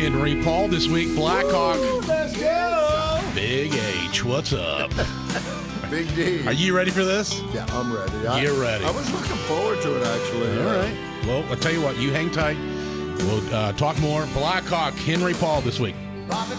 Henry Paul this week. Blackhawk. Let's go. Big H, what's up? Big D. Are you ready for this? Yeah, I'm ready. You're ready. I was looking forward to it, actually. All right. Well, I'll tell you what. You hang tight. We'll talk more. Blackhawk, Henry Paul this week.